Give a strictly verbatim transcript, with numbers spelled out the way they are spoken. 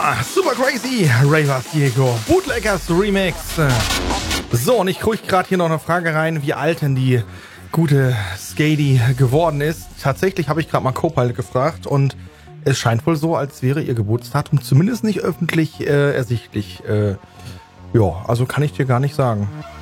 Ja, super crazy. Ravers Diego. Bootleggers Remix. So, und ich kriege gerade hier noch eine Frage rein, wie alt denn die gute Skady geworden ist. Tatsächlich habe ich gerade mal Copilot gefragt und es scheint wohl so, als wäre ihr Geburtsdatum zumindest nicht öffentlich äh, ersichtlich. Äh, ja, also kann ich dir gar nicht sagen.